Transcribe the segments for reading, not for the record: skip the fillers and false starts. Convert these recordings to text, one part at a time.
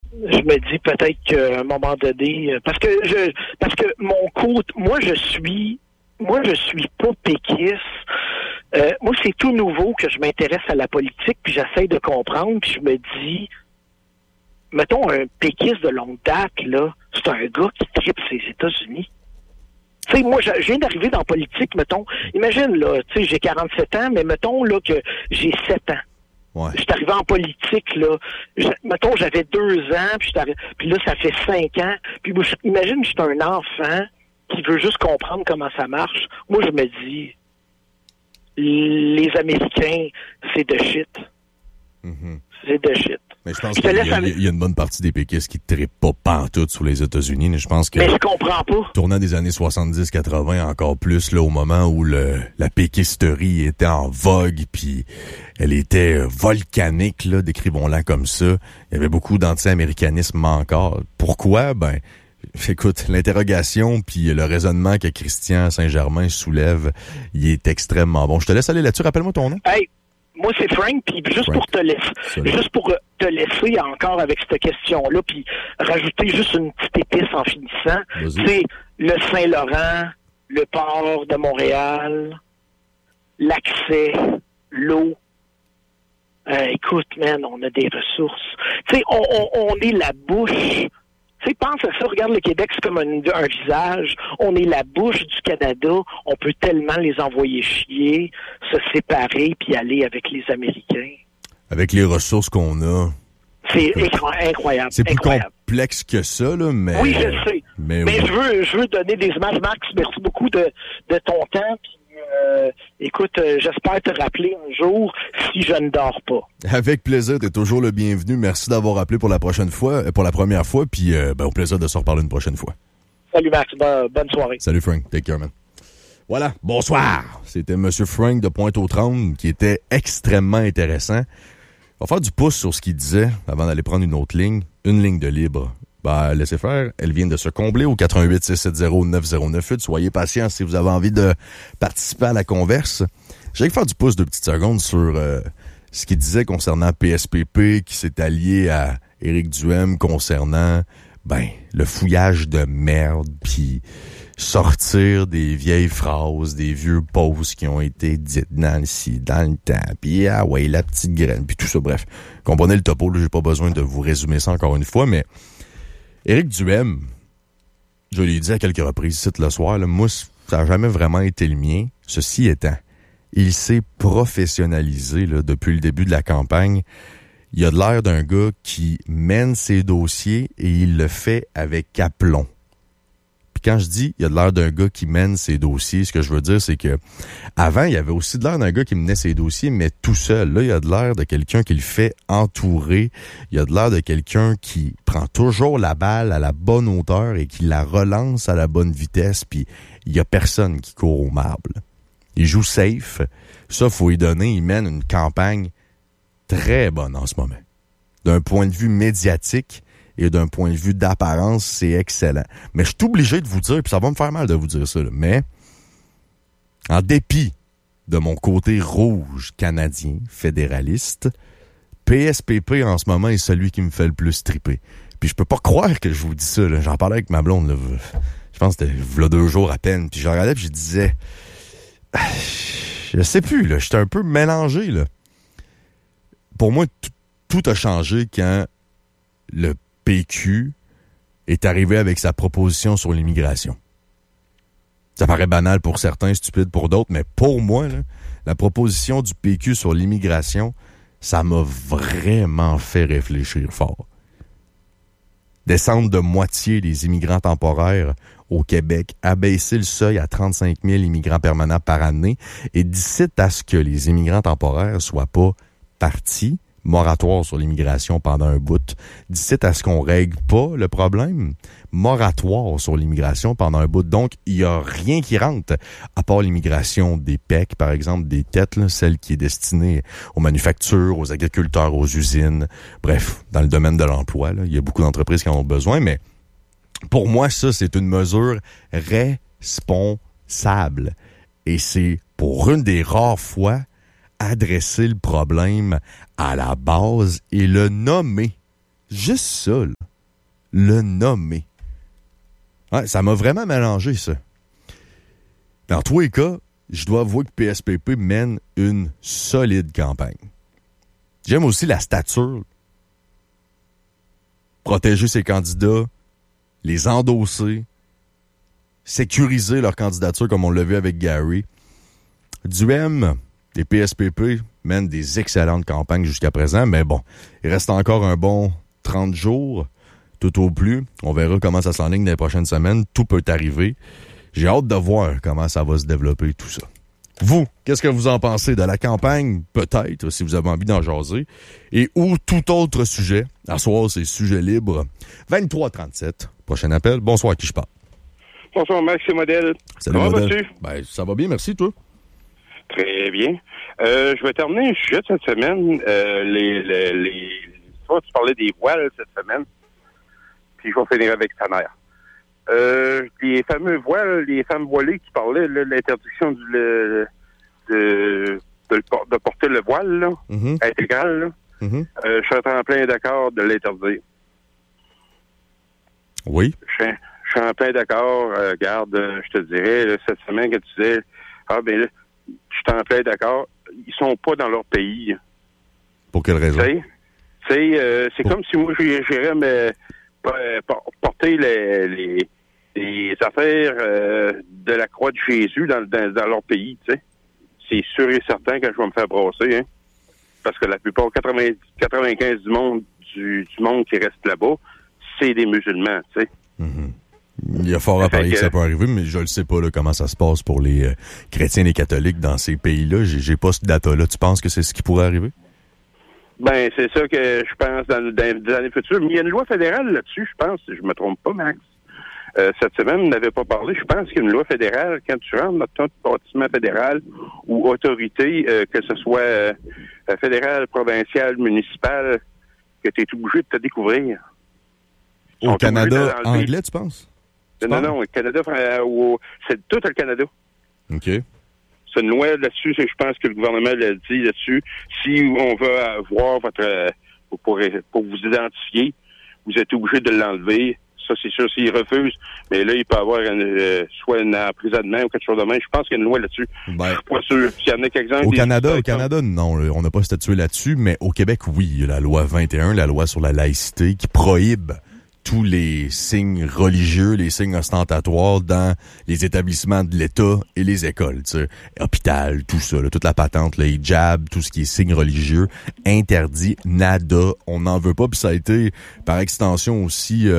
je me dis peut-être qu'à un moment donné, parce que moi je suis pas péquiste. Moi, c'est tout nouveau que je m'intéresse à la politique, puis j'essaie de comprendre, puis je me dis, mettons, un péquiste de longue date, là, c'est un gars qui tripe ses États-Unis. Tu sais, moi, je viens d'arriver dans la politique, mettons, imagine, là, tu sais, j'ai 47 ans, mais mettons, là, que j'ai 7 ans. Ouais. Je suis arrivé en politique, là. Mettons, j'avais 2 ans, puis là, ça fait 5 ans. Puis moi, imagine, je suis un enfant qui veut juste comprendre comment ça marche. Moi, je me dis, les Américains, c'est de shit. Mm-hmm. C'est de shit. Mais je pense qu'il y a une bonne partie des péquistes qui ne trippent pas pantoute sur les États-Unis. Je pense que. Mais je comprends pas. Tournant des années 70-80, encore plus, là, au moment où la péquisterie était en vogue, puis elle était volcanique, là, décrivons-la comme ça. Il y avait beaucoup d'anti-américanisme encore. Pourquoi? Ben, écoute, l'interrogation puis le raisonnement que Christian Saint-Germain soulève, il est extrêmement bon. Je te laisse aller là-dessus. Rappelle-moi ton nom. Hey, moi, c'est Frank, puis juste pour te laisser encore avec cette question-là, puis rajouter juste une petite épice en finissant. Vas-y. C'est le Saint-Laurent, le port de Montréal, l'accès, l'eau. Écoute, man, on a des ressources. Tu sais, on est la bouche. Tu sais, pense à ça, regarde le Québec, c'est comme un visage. On est la bouche du Canada. On peut tellement les envoyer chier, se séparer, puis aller avec les Américains. Avec les ressources qu'on a. C'est incroyable. C'est plus complexe que ça, là, mais... Oui, je sais. Mais oui. je veux donner des images. Max, merci beaucoup de ton temps. Puis, écoute, j'espère te rappeler un jour si je ne dors pas. Avec plaisir, t'es toujours le bienvenu. Merci d'avoir appelé pour la première fois, puis au plaisir de se reparler une prochaine fois. Salut Max, bonne soirée. Salut Frank, take care, man. Voilà, bonsoir. C'était M. Frank de Pointe-aux-Trembles qui était extrêmement intéressant. On va faire du pouce sur ce qu'il disait avant d'aller prendre une autre ligne, une ligne de libre. Ben, laissez faire, elle vient de se combler au 88-670-9098. Soyez patients si vous avez envie de participer à la converse. J'ai faire du pouce de petites secondes sur ce qu'il disait concernant PSPP, qui s'est allié à Éric Duhem concernant le fouillage de merde, puis sortir des vieilles phrases, des vieux posts qui ont été dites dans le temps, puis la petite graine, puis tout ça, bref. Comprenez le topo, là, j'ai pas besoin de vous résumer ça encore une fois, mais Éric Duhem, je l'ai dit à quelques reprises ici le soir, là, moi, ça n'a jamais vraiment été le mien. Ceci étant, il s'est professionnalisé là, depuis le début de la campagne. Il a de l'air d'un gars qui mène ses dossiers et il le fait avec aplomb. Puis quand je dis il a de l'air d'un gars qui mène ses dossiers, ce que je veux dire, c'est que avant, il y avait aussi de l'air d'un gars qui menait ses dossiers, mais tout seul. Là, il y a de l'air de quelqu'un qui le fait entourer. Il y a de l'air de quelqu'un qui prend toujours la balle à la bonne hauteur et qui la relance à la bonne vitesse, puis il y a personne qui court au marbre. Il joue safe. Ça, faut y donner. Il mène une campagne très bonne en ce moment. D'un point de vue médiatique et d'un point de vue d'apparence, c'est excellent. Mais je suis obligé de vous dire, puis ça va me faire mal de vous dire ça, là, mais en dépit de mon côté rouge canadien, fédéraliste, PSPP en ce moment est celui qui me fait le plus triper. Puis je peux pas croire que je vous dis ça. Là. J'en parlais avec ma blonde, là, je pense que c'était là 2 jours à peine. Puis je regardais puis je disais, je sais plus, là, j'étais un peu mélangé. Là. Pour moi, tout a changé quand le PQ est arrivé avec sa proposition sur l'immigration. Ça paraît banal pour certains, stupide pour d'autres, mais pour moi, là, la proposition du PQ sur l'immigration, ça m'a vraiment fait réfléchir fort. Descendre de moitié les immigrants temporaires au Québec, abaisser le seuil à 35 000 immigrants permanents par année, et d'ici à ce que les immigrants temporaires soient pas partis, moratoire sur l'immigration pendant un bout, d'ici à ce qu'on règle pas le problème, moratoire sur l'immigration pendant un bout. Donc, il y a rien qui rentre, à part l'immigration des PEC, par exemple, des têtes, là, celle qui est destinée aux manufactures, aux agriculteurs, aux usines, bref, dans le domaine de l'emploi, là, il y a beaucoup d'entreprises qui en ont besoin, mais pour moi, ça, c'est une mesure responsable. Et c'est, pour une des rares fois, adresser le problème à la base et le nommer Juste ça, là, le nommer. Ouais, ça m'a vraiment mélangé, ça. Dans tous les cas, je dois avouer que PSPP mène une solide campagne. J'aime aussi la stature. Protéger ses candidats, les endosser, sécuriser leur candidature comme on l'a vu avec Gary. Duhem et PSPP mènent des excellentes campagnes jusqu'à présent, mais bon, il reste encore un bon 30 jours, tout au plus. On verra comment ça s'enligne dans les prochaines semaines. Tout peut arriver. J'ai hâte de voir comment ça va se développer, tout ça. Vous, qu'est-ce que vous en pensez de la campagne? Peut-être, si vous avez envie d'en jaser. Et ou tout autre sujet. À soir, c'est sujet libre. 23h37. Prochain appel. Bonsoir, à qui je parle? Bonsoir, Max, c'est Modèle. Salut, Comment Modèle. vas-tu? Ben, ça va bien, merci, toi. Très bien. Je vais terminer un sujet de cette semaine. Tu parlais des voiles cette semaine. Puis je vais finir avec ta mère. Les fameux voiles, les femmes voilées qui parlaient de l'interdiction de porter le voile là, intégral. Là. Je suis en plein d'accord de l'interdire. Oui. Je suis en plein d'accord. Regarde, je te dirais, là, cette semaine que tu disais, je suis en plein d'accord. Ils sont pas dans leur pays. Pour quelle raison? C'est comme si moi, j'irais me porter les affaires de la croix de Jésus dans leur pays, tu sais. C'est sûr et certain que je vais me faire brasser, hein. Parce que la plupart, 95 du monde qui reste là-bas, c'est des musulmans, tu sais. Il y a fort à parier que ça peut arriver, mais je ne sais pas là, comment ça se passe pour les chrétiens et les catholiques dans ces pays-là. J'ai pas ce data-là. Tu penses que c'est ce qui pourrait arriver? Ben, c'est ça que je pense dans les années futures. Mais il y a une loi fédérale là-dessus, je pense, si je me trompe pas, Max. Cette semaine, on n'avait pas parlé. Je pense qu'il y a une loi fédérale, quand tu rentres dans ton bâtiment fédéral ou autorité, que ce soit fédéral, provincial, municipal, que tu es obligé de te découvrir. Au Canada anglais, tu penses? Non, au Canada, c'est tout le Canada. OK. C'est une loi là-dessus, je pense que le gouvernement l'a dit là-dessus. Si on veut avoir votre... pour vous identifier, vous êtes obligé de l'enlever. Ça, c'est sûr, s'il refuse. Mais là, il peut avoir soit un emprisonnement ou quelque chose de même. Je pense qu'il y a une loi là-dessus. Ben, je suis pas sûr. S'il y en a quelques-uns... Au Canada, non. On n'a pas statué là-dessus. Mais au Québec, oui. Il y a la loi 21, la loi sur la laïcité, qui prohibe tous les signes religieux, les signes ostentatoires dans les établissements de l'État et les écoles, tu sais, hôpital, tout ça, là, toute la patente, le hijab, tout ce qui est signes religieux, interdit, nada, on n'en veut pas, puis ça a été, par extension aussi,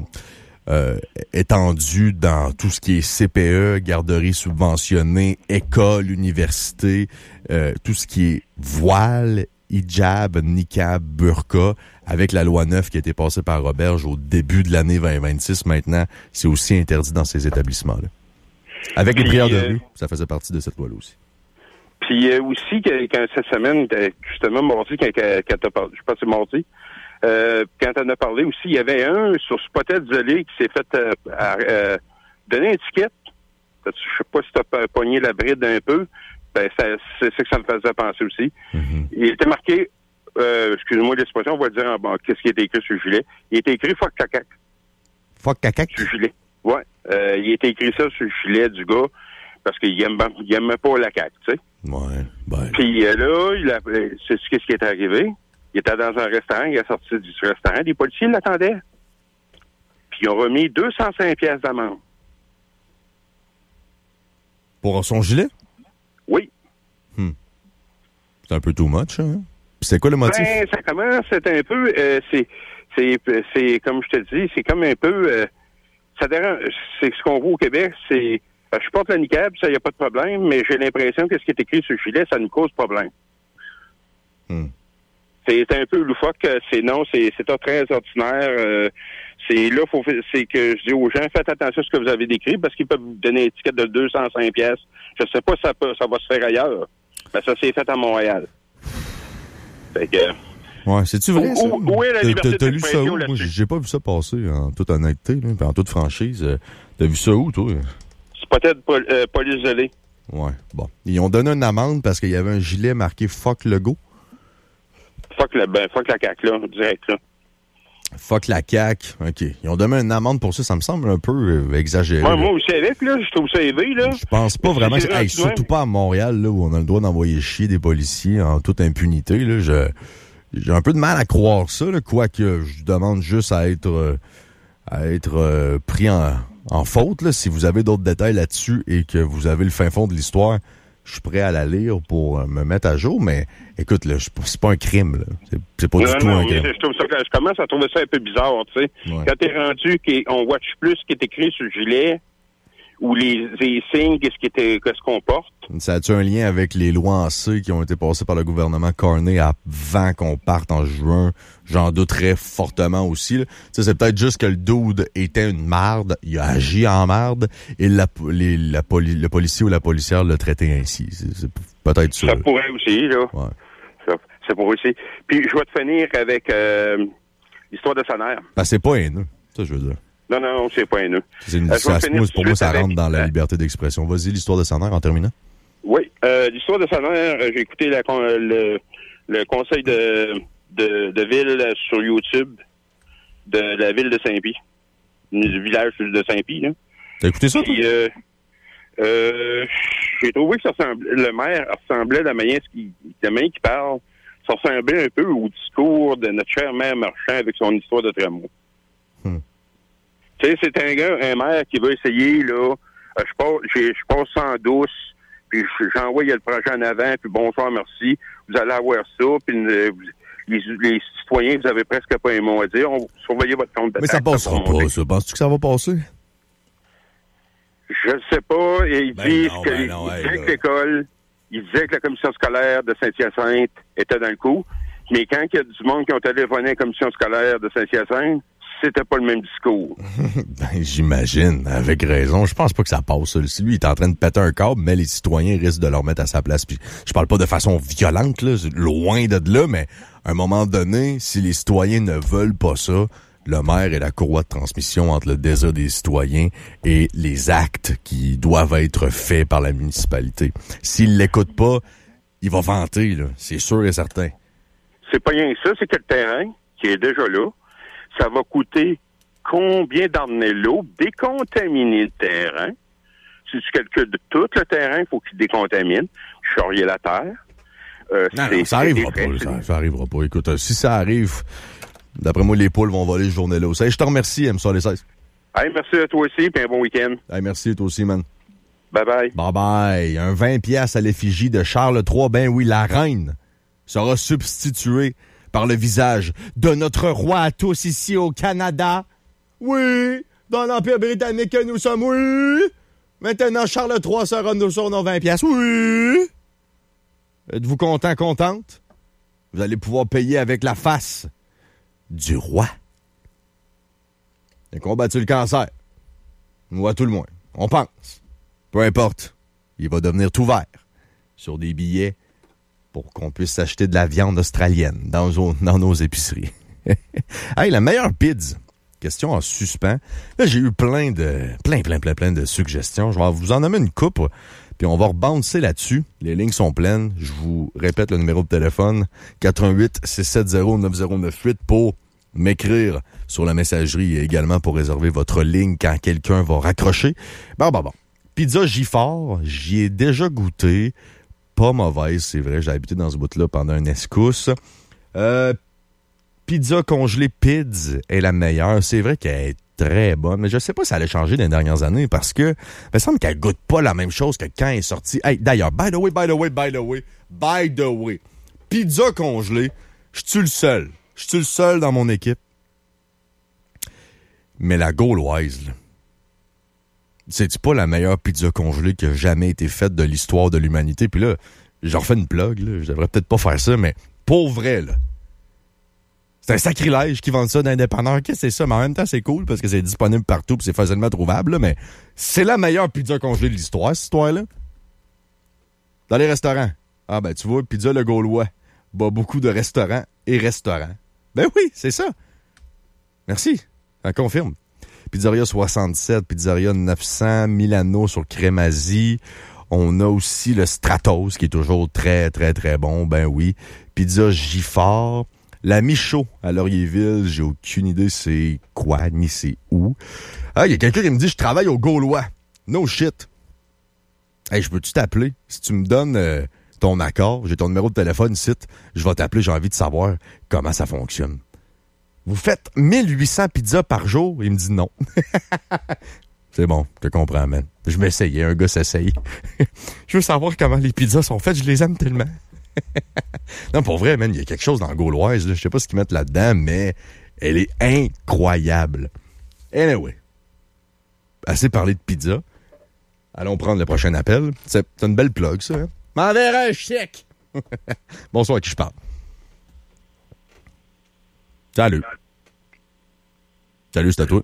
étendu dans tout ce qui est CPE, garderie subventionnée, école, université, tout ce qui est voile, hijab, niqab, burqa, avec la loi 9 qui a été passée par Roberge au début de l'année 2026, maintenant, c'est aussi interdit dans ces établissements-là. Avec les prières de rue, ça faisait partie de cette loi-là aussi. Puis aussi, quand cette semaine, justement, mardi, quand t'as parlé, je pense que c'est mardi, quand t'en as parlé aussi, il y avait un sur Spotted Zolé qui s'est fait donner une étiquette. Je sais pas si t'as pogné la bride un peu. Ben, c'est ça que ça me faisait penser aussi. Il était marqué, excusez-moi l'expression, on va le dire qu'est-ce qui était écrit sur le gilet. Il était écrit « Fuck cacac ». Fuck cacac? Sur le gilet. Ouais. Il était écrit ça sur le gilet du gars parce qu'il aimait pas la CAQ, tu sais. Ouais. Ben. Puis là, c'est ce qui est arrivé. Il était dans un restaurant, il est sorti du restaurant, les policiers l'attendaient. Puis ils ont remis 205 pièces d'amende. Pour son gilet? Oui. C'est un peu too much, hein? C'est quoi le motif? Ben, ça commence, c'est un peu, c'est comme je te dis, c'est comme un peu, ça dérange, c'est ce qu'on voit au Québec, c'est, je porte la niqab, ça, y a pas de problème, mais j'ai l'impression que ce qui est écrit sur le gilet, ça nous cause problème. C'est un peu loufoque, c'est très ordinaire, c'est que je dis aux gens, faites attention à ce que vous avez décrit, parce qu'ils peuvent vous donner une étiquette de 205 pièces. Je sais pas si ça va se faire ailleurs, mais ça s'est fait à Montréal. Fait que... Ouais, c'est-tu vrai, ça? Où est la liberté t'as lu ça où? là-dessus? Moi, j'ai pas vu ça passer, en toute honnêteté, là, puis en toute franchise. T'as vu ça où, toi? C'est peut-être police gelée. Ouais, bon. Ils ont donné une amende parce qu'il y avait un gilet marqué « Fuck le go ». Fuck la CAQ, là, direct, là. Fuck la CAQ. OK. Ils ont donné une amende pour ça. Ça me semble un peu exagéré. Ouais, moi aussi avec, là, je trouve ça élevé, là. Je pense pas vraiment. Surtout pas à Montréal, là, où on a le droit d'envoyer chier des policiers en toute impunité. Là. J'ai un peu de mal à croire ça, là, quoique je demande juste à être pris en faute. Là. Si vous avez d'autres détails là-dessus et que vous avez le fin fond de l'histoire, je suis prêt à la lire pour me mettre à jour, mais écoute, là, c'est pas un crime. Là. C'est pas du tout un crime. Je trouve ça, je commence à trouver ça un peu bizarre, tu sais. Ouais. Quand t'es rendu qu'on watch plus ce qui est écrit sur le gilet ou les signes, qu'est-ce qu'on porte. Ça a-tu un lien avec les lois en C qui ont été passées par le gouvernement Carney avant qu'on parte en juin? J'en douterais fortement aussi. Là. C'est peut-être juste que le dude était une marde, il a agi en marde, et le policier ou la policière l'a traité ainsi. C'est peut-être ça. Ça pourrait aussi, là. Ouais. Ça pourrait aussi. Puis je vais te finir avec l'histoire de sa mère. Ben, c'est pas haineux, ça je veux dire. Non, c'est pas haineux. Pour moi, ça rentre dans la liberté d'expression. Vas-y, l'histoire de sa mère en terminant. Oui, l'histoire de sa mère, j'ai écouté le conseil de ville sur YouTube de la ville de Saint-Pie, du village de Saint-Pie. Là. T'as écouté ça, toi? J'ai trouvé que le maire ressemblait, la manière qu'il parle, ça ressemblait un peu au discours de notre cher maire Marchand avec son histoire de tramway. Tu sais, c'est un maire qui va essayer, là, je passe sans douce, puis j'envoie le projet en avant, puis bonsoir, merci, vous allez avoir ça, puis les citoyens, vous avez presque pas un mot à dire, on surveillez votre compte de Mais ça passera pas, ça. Penses-tu que ça va passer? Je ne sais pas, et ils disent que l'école, ils disaient que la commission scolaire de Saint-Hyacinthe était dans le coup, mais quand il y a du monde qui ont téléphoné à la commission scolaire de Saint-Hyacinthe, c'était pas le même discours. Ben, j'imagine, avec raison. Je pense pas que ça passe. Si lui, il est en train de péter un câble, mais les citoyens risquent de le remettre à sa place. Puis, je parle pas de façon violente, là, loin de là, mais à un moment donné, si les citoyens ne veulent pas ça, le maire est la courroie de transmission entre le désir des citoyens et les actes qui doivent être faits par la municipalité. S'il l'écoute pas, il va vanter, là. C'est sûr et certain. C'est pas rien que ça, c'est que le terrain, qui est déjà là, ça va coûter combien d'emmener l'eau, décontaminer le terrain. Si tu calcules de tout le terrain, il faut qu'il décontamine, charrier la terre. Non, ça arrivera pas. Ça arrivera pas. Écoute, si ça arrive, d'après moi, les poules vont voler ce journée-là. Je te remercie, M. 16. Hey, merci à toi aussi, puis un bon week-end. Hey, merci à toi aussi, man. Bye-bye. Bye-bye. Un 20$ à l'effigie de Charles III. Ben oui, la reine sera substituée par le visage de notre roi à tous ici au Canada. Oui, dans l'Empire britannique que nous sommes, oui. Maintenant, Charles III sera sur nos 20$. Oui. Êtes-vous content, contente? Vous allez pouvoir payer avec la face du roi. Il a combattu le cancer. Nous, à tout le moins. On pense. Peu importe. Il va devenir tout vert sur des billets pour qu'on puisse s'acheter de la viande australienne dans nos épiceries. Hey, la meilleure pizza. Question en suspens. Là, j'ai eu plein de suggestions. Je vais vous en nommer une coupe, puis on va rebouncer là-dessus. Les lignes sont pleines. Je vous répète le numéro de téléphone, 418-670-9098 pour m'écrire sur la messagerie et également pour réserver votre ligne quand quelqu'un va raccrocher. Bon. Pizza Gifford, j'y ai déjà goûté. Pas mauvaise, c'est vrai. J'ai habité dans ce bout-là pendant un escousse. Pizza congelée Pids est la meilleure. C'est vrai qu'elle est très bonne, mais je sais pas si ça allait changer dans les dernières années parce que il me semble qu'elle goûte pas la même chose que quand elle est sortie. Hey, d'ailleurs, by the way, pizza congelée, je suis le seul. Je suis le seul dans mon équipe. Mais la gauloise, là, c'est-tu pas la meilleure pizza congelée qui a jamais été faite de l'histoire de l'humanité? Puis là, j'en refais une plug, là. Je devrais peut-être pas faire ça, mais pour vrai, là. C'est un sacrilège qui vendent ça d'indépendants. Qu'est-ce que c'est ça? Mais en même temps, c'est cool parce que c'est disponible partout et c'est facilement trouvable, là, mais c'est la meilleure pizza congelée de l'histoire, cette histoire-là. Dans les restaurants. Ah, ben, tu vois, Pizza Le Gaulois. Bah, beaucoup de restaurants et restaurants. Ben oui, c'est ça. Merci. Ça confirme. Pizzeria 67, Pizzeria 900, Milano sur Crémazie. On a aussi le Stratos, qui est toujours très, très, très bon. Ben oui. Pizza Gifford. La Michaud à Laurierville, j'ai aucune idée c'est quoi, ni c'est où. Ah, il y a quelqu'un qui me dit, je travaille au Gaulois. No shit. Hey, je peux-tu t'appeler? Si tu me donnes ton accord, j'ai ton numéro de téléphone ici, je vais t'appeler, j'ai envie de savoir comment ça fonctionne. Vous faites 1800 pizzas par jour? Il me dit non. C'est bon, je te comprends, man. Je m'essayais, un gars s'essaye. Je veux savoir comment les pizzas sont faites, je les aime tellement. Non, pour vrai, man, il y a quelque chose dans la Gauloise, là. Je sais pas ce qu'ils mettent là-dedans, mais elle est incroyable. Anyway, assez parlé de pizza. Allons prendre le prochain appel. C'est une belle plug, ça. Hein? M'enverrai un chèque! Bonsoir, à qui je parle? Salut. Salut, c'est à toi.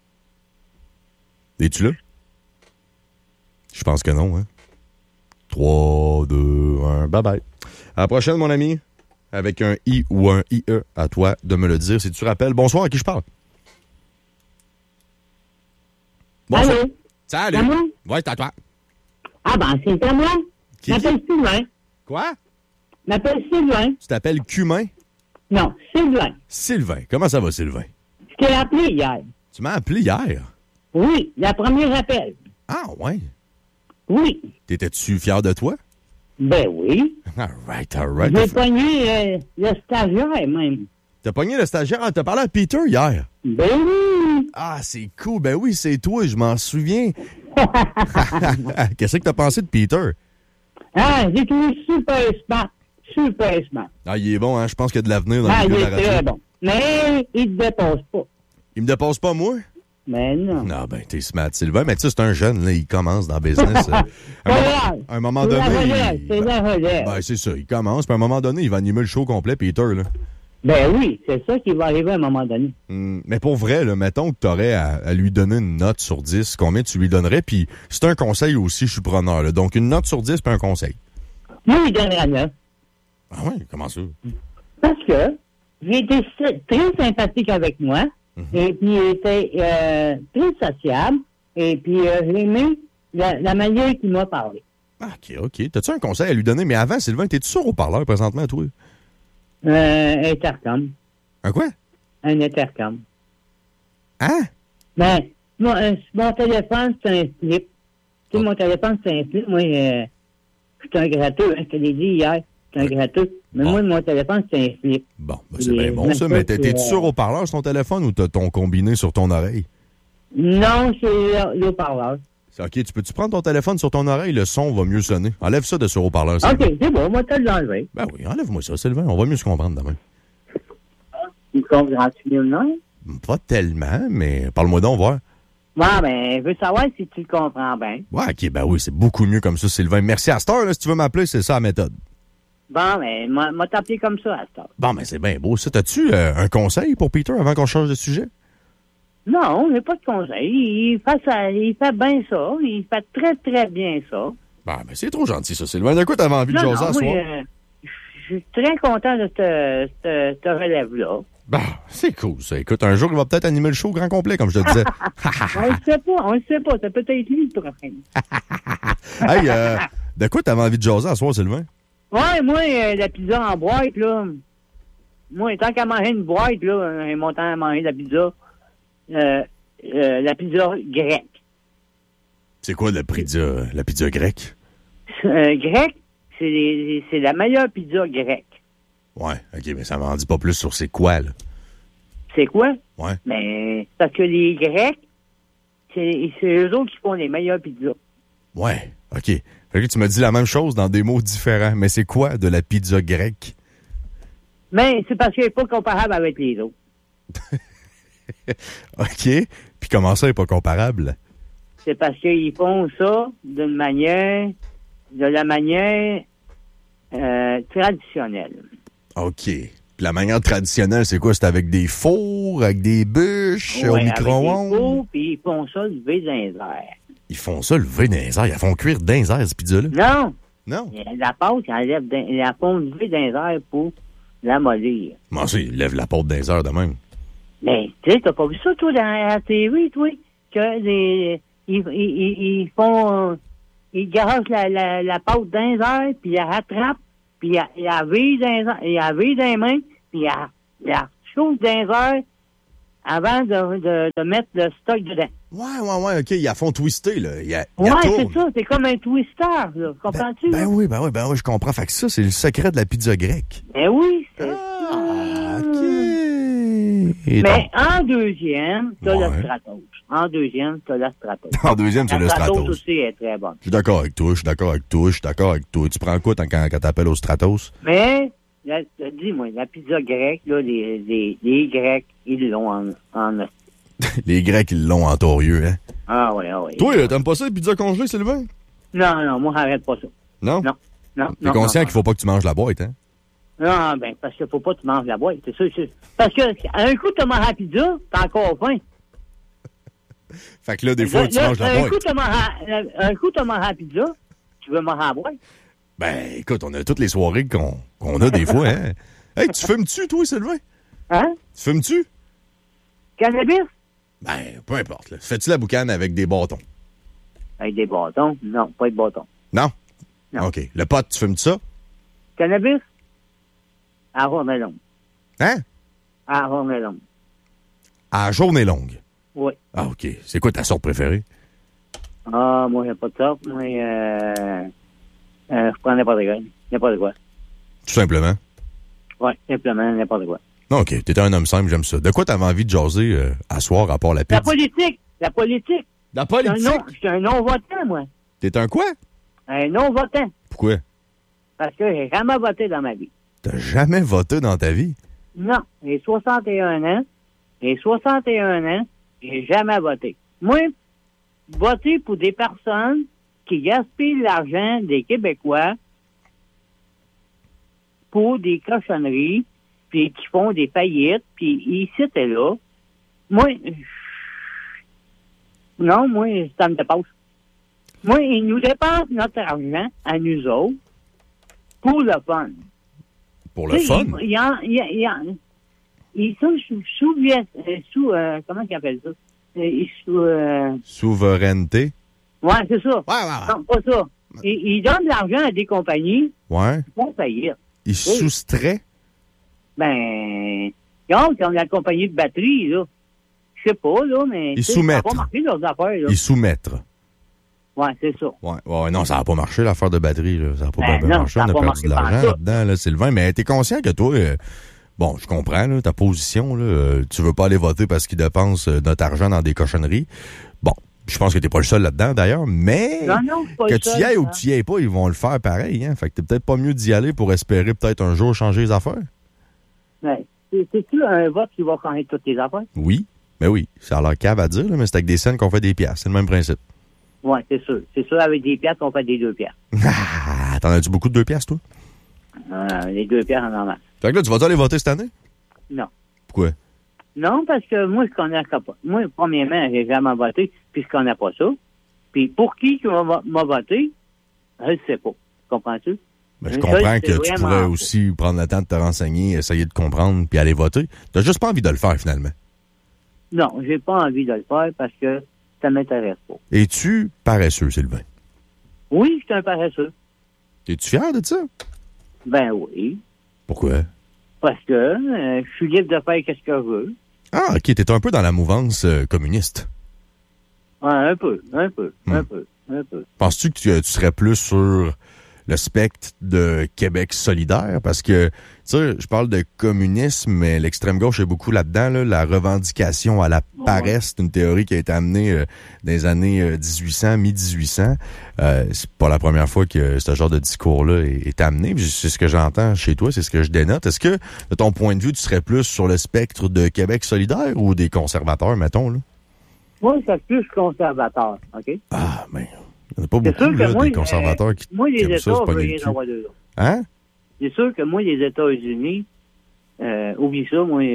Es-tu là? Je pense que non, hein? 3, 2, 1, bye-bye. À la prochaine, mon ami. Avec un I ou un IE, à toi de me le dire si tu rappelles. Bonsoir, à qui je parle? Bonsoir. Allô? Salut. C'est à moi? Ouais, c'est à toi. Ah ben, c'est à moi. Qui? Je m'appelle Sylvain. Quoi? Je m'appelle Sylvain. Tu t'appelles Cumin? Non, Sylvain. Sylvain. Comment ça va, Sylvain? Je t'ai appelé hier. Tu m'as appelé hier? Oui, la première appel. Ah, ouais. Oui. T'étais-tu fier de toi? Ben oui. All right, all right. J'ai pogné le stagiaire, même. T'as pogné le stagiaire? Ah, t'as parlé à Peter hier? Ben oui. Ah, c'est cool. Ben oui, c'est toi, je m'en souviens. Qu'est-ce que t'as pensé de Peter? Ah, j'ai trouvé super smart. Super smart. Ah, il est bon, hein? Je pense qu'il y a de l'avenir dans Ah, le il milieu est de la radio. très bon. Mais il ne dépasse pas. Il me dépasse pas, moi? Mais non. Non, ben, t'es smart, Sylvain. Mais tu sais, c'est un jeune, là, il commence dans le business. Un moment C'est donné. la relève, c'est la relève. Ben, c'est ça, il commence. Puis à un moment donné, il va animer le show complet, Peter, là. Ben oui, c'est ça qui va arriver à un moment donné. Mais pour vrai, là, mettons que t'aurais à lui donner une note sur 10, combien tu lui donnerais? Puis c'est un conseil aussi, je suis preneur, là. Donc une note sur 10, puis un conseil. Moi, il donnerait 9. Ah oui, comment ça? Parce que j'ai été très sympathique avec moi. Et puis, il était très sociable. Et puis, j'ai aimé la manière qu'il m'a parlé. Ah, OK. T'as-tu un conseil à lui donner? Mais avant, Sylvain, t'es-tu sur haut-parleur présentement, toi? Intercom. Un quoi? Un intercom. Hein? Ben, mon téléphone, c'est un flip. Tu sais, mon téléphone, c'est un flip. Moi, je suis un gratteux. Hein, je te l'ai dit hier. Je suis un gratteux. Mais moi, mon téléphone, c'est un flip. Bon, ben c'est bien bon, ça. Mais t'es-tu sur haut-parleur sur ton téléphone ou t'as ton combiné sur ton oreille? Non, c'est le haut-parleur. OK, tu peux-tu prendre ton téléphone sur ton oreille? Le son va mieux sonner. Enlève ça de sur haut-parleur. OK, c'est bon, moi, te l'enlever. Ben oui, enlève-moi ça, Sylvain. On va mieux se comprendre demain. Tu comprends-tu mieux, non? Pas tellement, mais parle-moi donc, voir. Ouais, ben, je veux savoir si tu le comprends bien. Ouais, OK, ben oui, c'est beaucoup mieux comme ça, Sylvain. Merci à cette heure, là, si tu veux m'appeler, c'est ça la méthode. Bon, ben, m'a t'appeler comme ça à cette heure. Bon, ben c'est bien beau. Ça, t'as-tu un conseil pour Peter avant qu'on change de sujet? Non, j'ai pas de conseil. Il fait bien ça. Il fait très, très bien ça. Ben c'est trop gentil, ça, Sylvain. D'un coup, t'avais envie de jaser à soir. Je suis très content de te relève-là. Ben, c'est cool, ça. Écoute, un jour, il va peut-être animer le show au grand complet, comme je te disais. on le sait pas. C'est peut-être lui le prochain. Hey, de quoi t'avais envie de jaser à soir, Sylvain? Ouais, moi, la pizza en boîte, là. Moi, tant qu'à manger une boîte, là, j'ai mon temps à manger la pizza. La pizza grecque. C'est quoi la pizza grecque? Grecque, c'est la meilleure pizza grecque. Ouais, OK, mais ça m'en dit pas plus sur c'est quoi, là. C'est quoi? Ouais. Mais parce que les Grecs, c'est eux autres qui font les meilleures pizzas. Ouais, OK. Fait que tu m'as dit la même chose dans des mots différents. Mais c'est quoi de la pizza grecque? Mais c'est parce qu'elle n'est pas comparable avec les autres. OK. Puis comment ça n'est pas comparable? C'est parce qu'ils font ça de la manière traditionnelle. OK. Puis la manière traditionnelle, c'est quoi? C'est avec des fours, avec des bûches, au micro-ondes? Avec des fours, puis ils font ça lever dans les airs. Ils font ça lever dans les airs? Ils font cuire dans les airs, cette pizza-là? Non! Non? La pâte, ils la font lever dans les airs pour l'amollir. Moi aussi, ils lèvent la pâte dans les airs de même. Mais, tu sais, t'as pas vu ça, toi, dans la TV, toi? Que ils font... Ils garagent la pâte dans les airs, puis ils la rattrapent, puis ils la visent dans les mains, puis la chose d'un heure avant de mettre le stock dedans. Ouais, OK. Ils la font twister, là. Ouais, c'est ça. C'est comme un twister, là. Comprends-tu? Ben oui, je comprends. Fait que ça, c'est le secret de la pizza grecque. Ben oui, c'est OK. Mais en deuxième, t'as le Stratos. En deuxième, t'as la Stratos. En deuxième, c'est le Stratos. La Stratos aussi est très bonne. Je suis d'accord avec toi. Tu prends quoi quand t'appelles au Stratos? Mais, dis-moi, la pizza grecque, là, les Grecs, ils l'ont en Les Grecs, ils l'ont en torieux, hein? Ah oui. Toi, t'aimes pas ça, les pizzas congelées, Sylvain? Non, moi, j'arrête pas ça. Non? Non. T'es conscient qu'il faut pas que tu manges la boîte, hein? Non, ben, parce qu'il faut pas que tu manges la boîte, c'est sûr. Parce que, un coup, tu manges la pizza, t'as encore faim. Fait que là, des fois, tu manges la boîte. Un coup, tu manges la pizza, tu veux manger la boîte. Ben, écoute, on a toutes les soirées qu'on a des fois, hein? Hey, tu fumes-tu, toi, Sylvain? Hein? Tu fumes-tu? Cannabis? Ben, peu importe, là. Fais-tu la boucane avec des bâtons? Avec des bâtons? Non, pas de bâtons. Non? Non. OK. Le pot, tu fumes-tu ça? Cannabis? À la journée longue. Hein? À la journée longue. À la journée longue? Oui. Ah, OK. C'est quoi ta sorte préférée? Ah, moi, j'ai pas de sorte. Moi, je prends n'importe quoi. N'importe quoi. Tout simplement? Oui, simplement n'importe quoi. OK. T'es un homme simple, j'aime ça. De quoi t'avais envie de jaser à soir, à part la pizza? La politique! La politique! Je suis un non-votant, moi. T'es un quoi? Un non-votant. Pourquoi? Parce que j'ai jamais voté dans ma vie. T'as jamais voté dans ta vie? Non. J'ai 61 ans. J'ai jamais voté. Moi, voter pour des personnes qui gaspillent l'argent des Québécois pour des cochonneries, puis qui font des faillites, puis ici et là. Moi, ça me dépasse. Moi, ils nous dépensent notre argent à nous autres pour le fun. Pour le fun? Ils sont sous comment ils appellent ça? Souveraineté? Ouais, c'est ça. Ouais. Non, pas ça. Ils donnent de l'argent à des compagnies qui font faillite. Ils soustraient? Ben, comme la compagnie de batterie, là. Je sais pas, là, mais... Ils soumettent. Ça n'a pas marché, leurs affaires, là. Ils soumettent. Ouais, c'est ça. Ouais, non, ça n'a pas marché, l'affaire de batterie, là. Ça n'a pas bien marché. On On a perdu de l'argent là-dedans, là, Sylvain. Mais t'es conscient que toi, bon, je comprends, là, ta position, là. Tu veux pas aller voter parce qu'ils dépensent notre argent dans des cochonneries. Bon, je pense que t'es pas le seul là-dedans, d'ailleurs, mais non, pas que le tu seul, y ailles ou que tu y ailles pas, ils vont le faire pareil, hein. Fait que t'es peut-être pas mieux d'y aller pour espérer peut-être un jour changer les affaires. Ouais. C'est-tu un vote qui va changer toutes les affaires? Oui. Mais oui, ça a l'air cave à dire, là, mais c'est avec des scènes qu'on fait des piastres. C'est le même principe. Oui, c'est sûr. C'est sûr, avec des piastres, on fait des 2 piastres. Ah, t'en as-tu beaucoup de 2 piastres, toi? Les 2 piastres en normal. Fait que là, tu vas aller voter cette année? Non. Pourquoi? Non, parce que moi, je connais pas. Moi, premièrement, j'ai jamais voté, puis je connais pas ça. Puis pour qui m'a voté, je ne sais pas. Comprends-tu? Ben, je comprends que tu pourrais aussi prendre le temps de te renseigner, essayer de comprendre, puis aller voter. T'as juste pas envie de le faire, finalement. Non, j'ai pas envie de le faire parce que ça m'intéresse pas. Es-tu paresseux, Sylvain? Oui, je suis un paresseux. Es-tu fier de ça? Ben oui. Pourquoi? Parce que je suis libre de faire ce que je veux. Ah, OK, t'es un peu dans la mouvance communiste. Ouais, un peu. Penses-tu que tu serais plus sur le spectre de Québec solidaire? Parce que, tu sais, je parle de communisme, mais l'extrême gauche est beaucoup là-dedans, là. La revendication à la paresse, c'est une théorie qui a été amenée dans les années 1800, mi-1800. C'est pas la première fois que ce genre de discours-là est amené. C'est ce que j'entends chez toi, c'est ce que je dénote. Est-ce que, de ton point de vue, tu serais plus sur le spectre de Québec solidaire ou des conservateurs, mettons, là? Moi, je suis plus conservateur, OK? Ah, mais... Il n'y en a pas beaucoup, là, des conservateurs qui aiment ça, c'est pas le cul. Hein? C'est sûr que moi, les États-Unis, oublie ça, moi,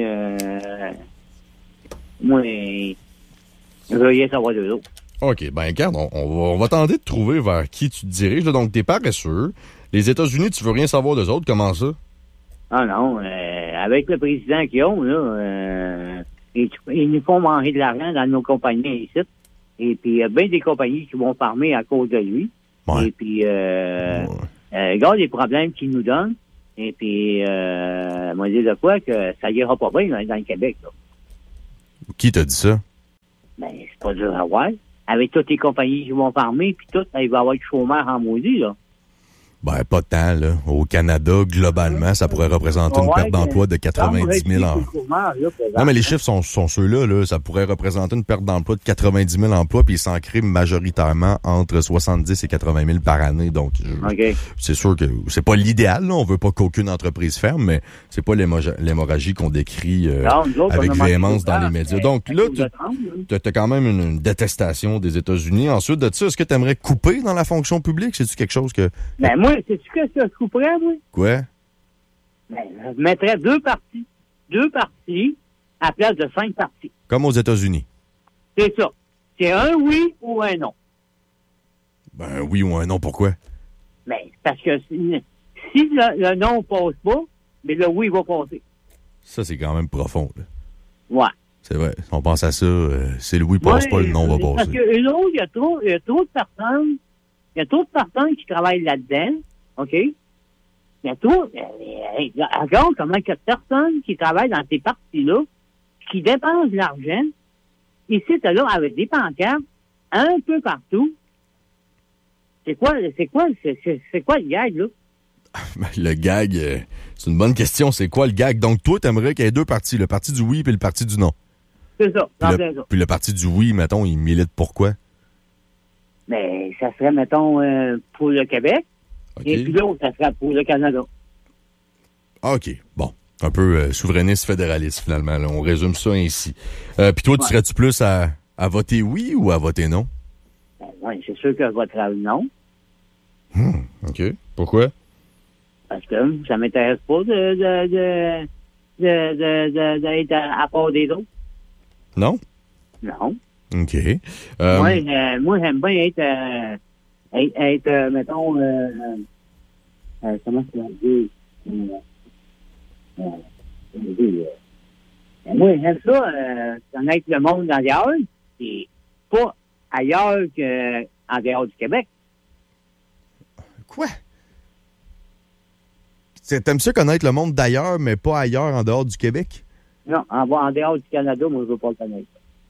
je veux rien savoir d'eux autres. OK, ben regarde, on va tenter de trouver vers qui tu te diriges. Là, donc, t'es paresseux. Les États-Unis, tu veux rien savoir d'eux autres, comment ça? Ah non, avec le président qu'ils ont, là, ils nous font manger de l'argent dans nos compagnies ici. Et puis, il y a bien des compagnies qui vont farmer à cause de lui. Ouais. Et puis, regarde les problèmes qu'il nous donne. Et puis, elle m'a dit de quoi que ça ira pas bien dans le Québec, là. Qui t'a dit ça? Ben, c'est pas dur à voir. Avec toutes les compagnies qui vont farmer, puis tout, il va y avoir du chômage en maudit, là. Ben, pas tant, là. Au Canada, globalement, ça pourrait représenter une perte d'emploi de 90 000 Non, mais les chiffres sont ceux-là, là. Ça pourrait représenter une perte d'emploi de 90 000 emplois, puis ils s'en créent majoritairement entre 70 et 80 000 par année. Donc, c'est sûr que c'est pas l'idéal, là. On veut pas qu'aucune entreprise ferme, mais c'est pas l'hémorragie qu'on décrit avec véhémence dans les médias. Donc, là, t'as quand même une détestation des États-Unis. Ensuite de ça, est-ce que tu aimerais couper dans la fonction publique? C'est-tu quelque chose que... Ben, moi, sais-tu que je couperais, moi? Quoi? Ben, je mettrais deux partis. Deux partis à la place de 5 partis. Comme aux États-Unis. C'est ça. C'est un oui ou un non. Ben, oui ou un non, pourquoi? Ben, parce que si le non passe pas, mais le oui va passer. Ça, c'est quand même profond, là. Ouais. C'est vrai. Si on pense à ça, si le oui passe pas, le non va passer. Parce que il y a trop de personnes. Il y a trop de personnes qui travaillent là-dedans, OK? Il y a trop... Regarde comment il y a de personnes qui travaillent dans ces parties-là, qui dépensent de l'argent, ici, là, avec des pancartes, un peu partout. C'est quoi le gag, là? Le gag, c'est une bonne question. C'est quoi le gag? Donc, toi, t'aimerais qu'il y ait deux partis, le parti du oui et le parti du non. C'est ça. Puis le parti du oui, mettons, il milite pourquoi? Ben, ça serait, mettons, pour le Québec. Okay. Et puis l'autre, ça serait pour le Canada. OK. Bon. Un peu souverainiste fédéraliste, finalement. Là. On résume ça ainsi. Puis toi, tu serais-tu plus à voter oui ou à voter non? Ben, oui, c'est sûr que je voterais non. OK. Pourquoi? Parce que ça m'intéresse pas d'être à part des autres. Non? Non. OK. Moi, j'aime bien être mettons, comment ça dit? Moi, j'aime ça, connaître le monde ailleurs, et pas ailleurs qu'en dehors du Québec. Quoi? T'aimes ça connaître le monde d'ailleurs, mais pas ailleurs en dehors du Québec? Non, en dehors du Canada, moi, je veux pas le connaître.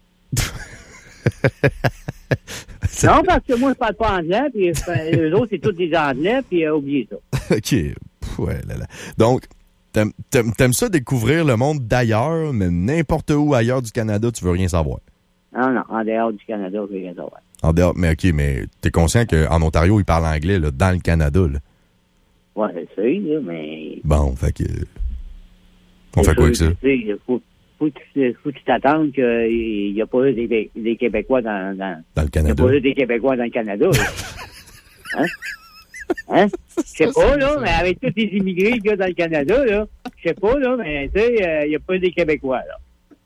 Non, parce que moi, je parle pas anglais, puis eux autres, c'est tous des anglais, puis oubliez ça. OK. Ouais, là, là. Donc, t'aimes ça découvrir le monde d'ailleurs, mais n'importe où ailleurs du Canada, tu veux rien savoir? Non, en dehors du Canada, je veux rien savoir. En dehors, mais OK, mais t'es conscient qu'en Ontario, ils parlent anglais, là, dans le Canada, là? Ouais, je sais, là, mais... Bon, fait que... On fait quoi avec ça? Faut que tu t'attendes qu'il n'y a pas eu des Québécois dans le Canada. Il n'y a pas eu des Québécois dans le Canada. Hein? Hein? Je sais pas, là, mais avec tous les immigrés qu'il y a dans le Canada, là, je sais pas, là, mais tu sais, il n'y a pas eu des Québécois, là.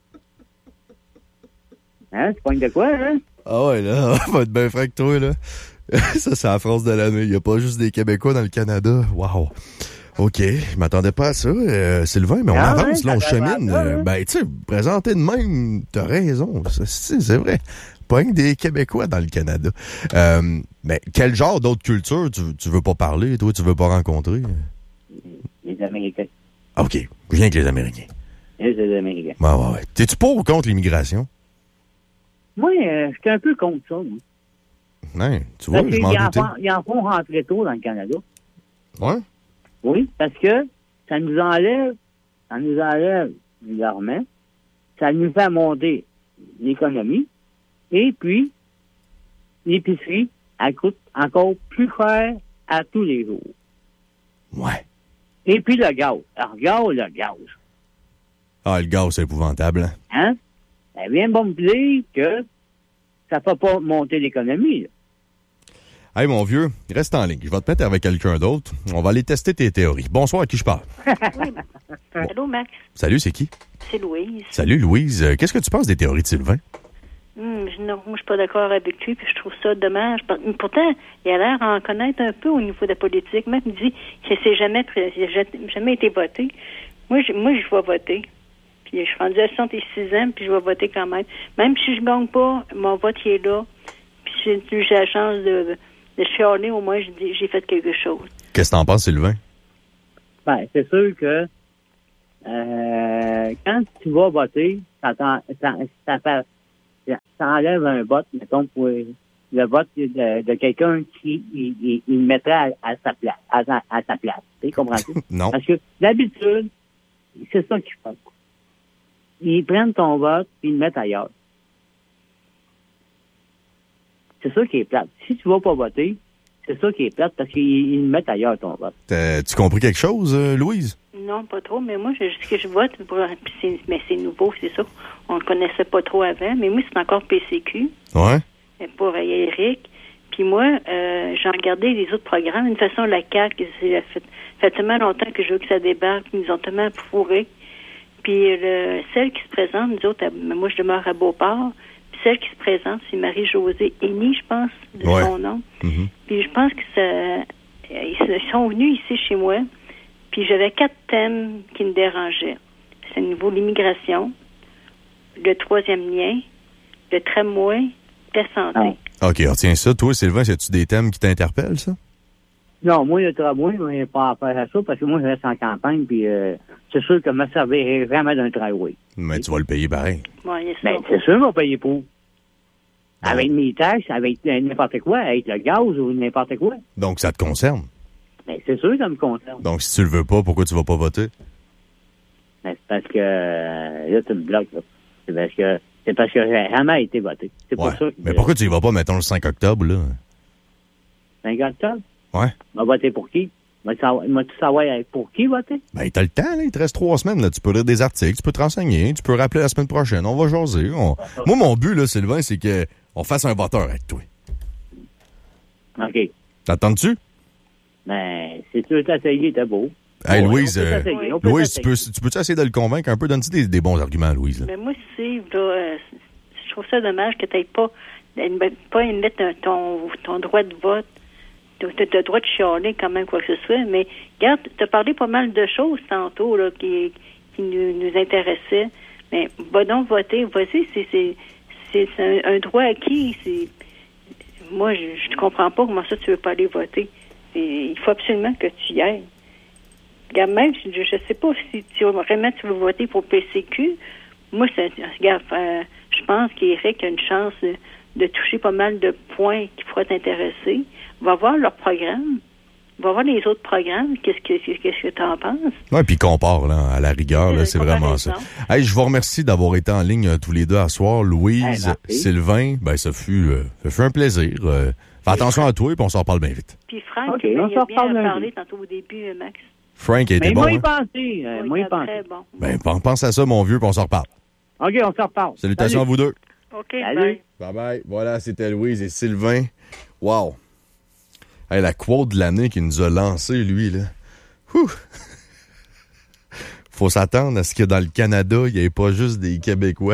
Hein? Tu pognes de quoi, hein? Ah ouais, là, on va être bien franc que toi, là. Ça, c'est la phrase de l'année. Il n'y a pas juste des Québécois dans le Canada. Wow. OK, je m'attendais pas à ça, Sylvain, mais on avance, là, on chemine. Ben, tu sais, présenter de même, t'as raison, c'est vrai. Pas rien que des Québécois dans le Canada. Mais quel genre d'autres cultures tu veux pas parler, toi, tu veux pas rencontrer? Les Américains. OK, rien que les Américains. Les Américains. Ouais. T'es-tu pour ou contre l'immigration? Moi, je suis un peu contre ça, moi. Ouais, tu vois, je m'en doutais. Ils en font rentrer tôt dans le Canada. Ouais? Oui, parce que ça nous enlève l'armement, ça nous fait monter l'économie, et puis l'épicerie, elle coûte encore plus cher à tous les jours. Ouais. Et puis le gaz. Alors, regarde le gaz. Ah, le gaz, c'est épouvantable, hein? Elle vient bon me dire que ça ne fait pas monter l'économie, là. Hey, mon vieux, reste en ligne. Je vais te mettre avec quelqu'un d'autre. On va aller tester tes théories. Bonsoir, à qui je parle? Oui. Allô, Max. Salut, c'est qui? C'est Louise. Salut, Louise. Qu'est-ce que tu penses des théories de Sylvain? Non, moi, je suis pas d'accord avec lui, puis je trouve ça dommage. Pourtant, il a l'air en connaître un peu au niveau de la politique. Même, il dit qu'il n'a jamais été voté. Moi, je vais voter. Puis, je suis rendue à 66 ans, puis je vais voter quand même. Même si je ne gagne pas, mon vote, il est là. Puis, j'ai la chance de chialer, au moins, j'ai fait quelque chose. Qu'est-ce que t'en penses, Sylvain? Ben, c'est sûr que quand tu vas voter, ça enlève un vote, mettons, pour le vote de quelqu'un qui il mettrait à sa place. À sa place. Tu comprends-tu? Non. Parce que d'habitude, c'est ça qu'ils font. Ils prennent ton vote et ils le mettent ailleurs. C'est ça qui est plate. Si tu vas pas voter, c'est ça qui est plate parce qu'ils le mettent ailleurs ton vote. Tu compris quelque chose, Louise? Non, pas trop, mais moi, ce que je vote, mais c'est nouveau, c'est ça. On le connaissait pas trop avant, mais moi, c'est encore PCQ. Ouais. Pour Eric. Puis moi, j'ai regardé les autres programmes. D'une façon, la CAQ, ça fait tellement longtemps que je veux que ça débarque, ils nous ont tellement fourrés. Puis celle qui se présente, nous autres, moi, je demeure à Beauport. Puis celle qui se présente, c'est Marie-Josée Henny, je pense, de son nom. Mm-hmm. Puis je pense que ils sont venus ici chez moi. Puis j'avais 4 thèmes qui me dérangeaient. C'est au niveau de l'immigration, le 3e lien, le tramway, la santé. OK, retiens ça. Toi, Sylvain, c'est-tu des thèmes qui t'interpellent, ça? Non, moi, le tramway, je n'ai pas affaire à ça parce que moi, je reste en campagne, puis c'est sûr que je me servirais vraiment d'un tramway. Mais tu vas le payer pareil. Ouais, ben, c'est sûr, on va payer pour. Avec mes taxes, avec n'importe quoi, avec le gaz ou n'importe quoi. Donc, ça te concerne? Ben, c'est sûr que ça me concerne. Donc, si tu le veux pas, pourquoi tu vas pas voter? Ben, c'est parce que là, tu me bloques, là. C'est parce que j'ai jamais été voté. C'est pour ça que... Mais pourquoi tu y vas pas, mettons, le 5 octobre, là? 5 octobre? Ouais. On va voter pour qui? Moi-tu savoir pour qui voter? Ben, t'as le temps, là. Il te reste 3 semaines, là. Tu peux lire des articles, tu peux te renseigner, tu peux rappeler la semaine prochaine. On va jaser. Moi, mon but, là, Sylvain, c'est qu'on fasse un voteur avec toi. OK. T'attends-tu? Ben, si tu veux t'essayer, t'es beau. Hey, Louise, Louise, tu peux-tu essayer de le convaincre un peu? Donne-tu des bons arguments, Louise? Là? Mais moi, je trouve ça dommage que tu n'aies pas mettre ton droit de vote. Tu as le droit de chialer quand même, quoi que ce soit. Mais, regarde, tu as parlé pas mal de choses tantôt là, qui nous intéressaient. Mais, va donc voter. Vas-y, c'est un droit acquis. Moi, je ne comprends pas comment ça tu veux pas aller voter. Il faut absolument que tu y ailles. Regarde, même, je ne sais pas si tu veux voter pour PCQ. Moi, regarde, je pense qu'Éric a une chance de toucher pas mal de points qui pourraient t'intéresser. Va voir leur programme. Va voir les autres programmes. Qu'est-ce que tu en penses? Oui, puis compare, là, à la rigueur, là, c'est vraiment ça. Hey, je vous remercie d'avoir été en ligne tous les deux à soir. Louise, Sylvain, ben, ça fut un plaisir. Fais attention à toi, puis on s'en reparle bien vite. Puis Franck, il a bien parlé tantôt au début, Max. Frank était bon. Moi, il pensait. Moi, il pensait. Bon. Ben, pense à ça, mon vieux, puis on s'en reparle. OK, on s'en reparle. Salutations à vous deux. OK, salut. Bye-bye. Voilà, c'était Louise et Sylvain. Wow. Hey, la quote de l'année qu'il nous a lancée, lui, là. Ouh. Faut s'attendre à ce que dans le Canada, il n'y ait pas juste des Québécois.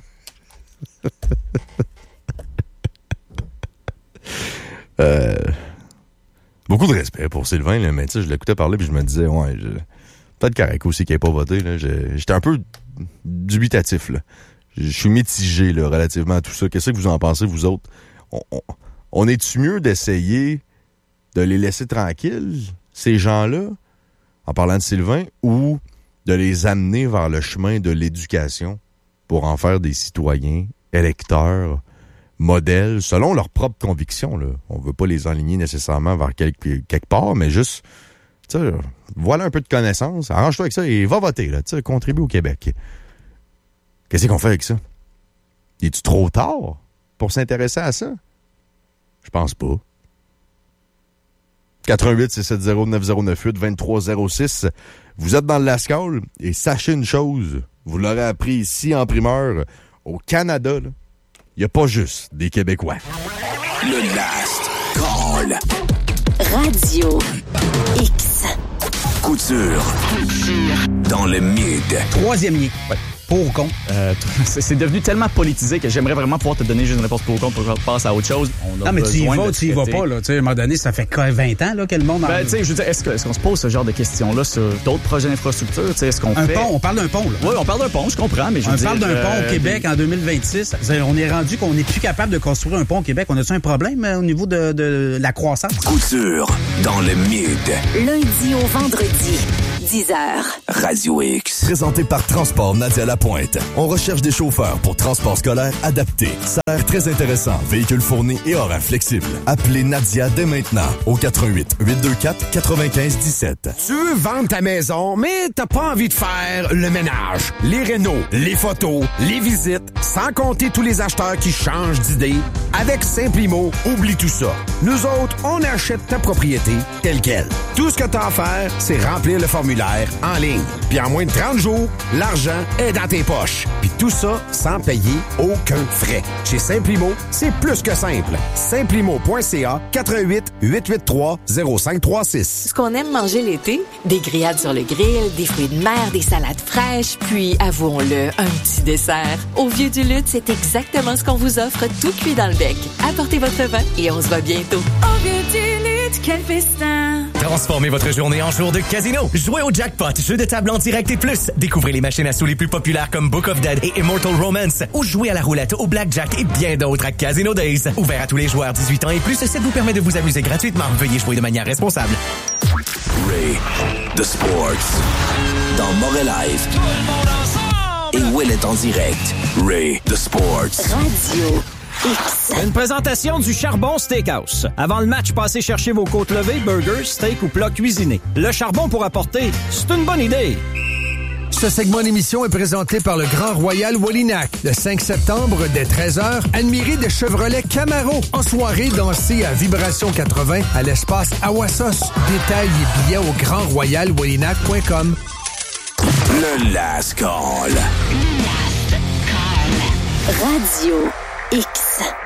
Beaucoup de respect pour Sylvain, là, mais tu sais, je l'écoutais parler puis je me disais, ouais, peut-être correct aussi qu'il n'ait pas voté. Là. J'étais un peu dubitatif. Là. Je suis mitigé là, relativement à tout ça. Qu'est-ce que vous en pensez, vous autres? On est-tu mieux d'essayer de les laisser tranquilles, ces gens-là, en parlant de Sylvain, ou de les amener vers le chemin de l'éducation pour en faire des citoyens, électeurs, modèles, selon leurs propres convictions. Là. On ne veut pas les enligner nécessairement vers quelque part, mais juste, tu sais, voilà un peu de connaissance, arrange-toi avec ça et va voter, là, tu sais, contribue au Québec. Qu'est-ce qu'on fait avec ça? Es-tu trop tard pour s'intéresser à ça? Je pense pas. 88-670-9098-2306. Vous êtes dans le Lascaux et sachez une chose, vous l'aurez appris ici en primeur, au Canada, il n'y a pas juste des Québécois. Le Last Call. Radio X. Couture. Dans le mid. Troisième lien. Ouais. Pour ou contre? C'est devenu tellement politisé que j'aimerais vraiment pouvoir te donner juste une réponse pour ou contre pour qu'on passe à autre chose. Non, mais tu y vas pas, là. Tu sais, à un moment donné, ça fait 20 ans, là, que le monde... Ben, tu sais, je veux dire, est-ce qu'on se pose ce genre de questions-là sur d'autres projets d'infrastructure? Tu sais, est-ce qu'on fait... pont, on parle d'un pont, là. Oui, on parle d'un pont, je comprends, mais je veux dire... On parle d'un pont au Québec en 2026. On est rendu qu'on n'est plus capable de construire un pont au Québec. On a-tu un problème au niveau de la croissance? Couture. Dans le mid. Lundi au vendredi, 10h. Radio X. Présenté par Transport Nadia Lapointe. On recherche des chauffeurs pour transport scolaire adapté. Salaire très intéressant, véhicule fourni et horaire flexible. Appelez Nadia dès maintenant au 88 824 95 17. Tu veux vendre ta maison, mais t'as pas envie de faire le ménage, les rénaux, les photos, les visites, sans compter tous les acheteurs qui changent d'idée. Avec Simplimo, oublie tout ça. Nous autres, on achète ta propriété telle quelle. Tout ce que t'as à faire, c'est remplir le formulaire en ligne. Puis en moins de 30 jours, l'argent est dans tes poches. Puis tout ça sans payer aucun frais. Chez Simplimo, c'est plus que simple. Simplimo.ca 88 883 0536. Ce qu'on aime manger l'été, des grillades sur le grill, des fruits de mer, des salades fraîches, puis, avouons-le, un petit dessert. Au Vieux du Lutte, c'est exactement ce qu'on vous offre tout cuit dans le bec. Apportez votre vin et on se voit bientôt. Au Vieux du Lutte, quel festin! Transformez votre journée en jour de casino. Jouez au jackpot, jeu de table en direct et plus. Découvrez les machines à sous les plus populaires comme Book of Dead et Immortal Romance. Ou jouez à la roulette, au blackjack et bien d'autres à Casino Days. Ouvert à tous les joueurs 18 ans et plus, ça vous permet de vous amuser gratuitement. Veuillez jouer de manière responsable. Ray, The Sports. Dans Morel Live. Et Will est en direct. Ray, The Sports. Radio X. Une présentation du Charbon Steakhouse. Avant le match, passez chercher vos côtes levées, burgers, steak ou plats cuisinés. Le charbon pour apporter, c'est une bonne idée. Ce segment d'émission est présenté par le Grand Royal Wallinac. Le 5 septembre, dès 13h, admirez des Chevrolet Camaro. En soirée, dansez à Vibration 80 à l'espace Awassos. Détails et billets au grandroyalwallinac.com. Le Last Call. Radio X.